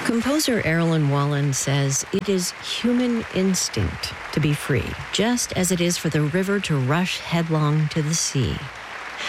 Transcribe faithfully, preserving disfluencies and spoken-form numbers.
Composer Erilyn Wallen says it is human instinct to be free, just as it is for the river to rush headlong to the sea.